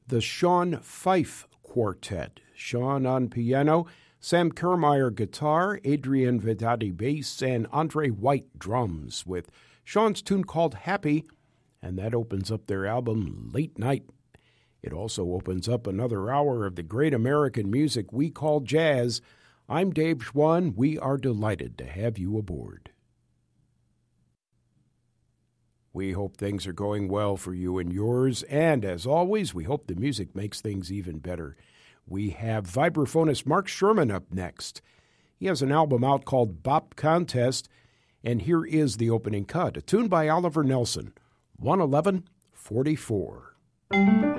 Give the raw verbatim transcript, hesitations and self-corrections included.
the Sean Fife Quartet. Sean on piano, Sam Kermeyer guitar, Adrian Vedati bass, and Andre White drums, with Sean's tune called Happy, and that opens up their album Late Night. It also opens up another hour of the great American music we call jazz. I'm Dave Schwann. We are delighted to have you aboard. We hope things are going well for you and yours, and as always, we hope the music makes things even better. We have vibraphonist Mark Sherman up next. He has an album out called Bop Contest, and here is the opening cut, a tune by Oliver Nelson, one eleven forty-four.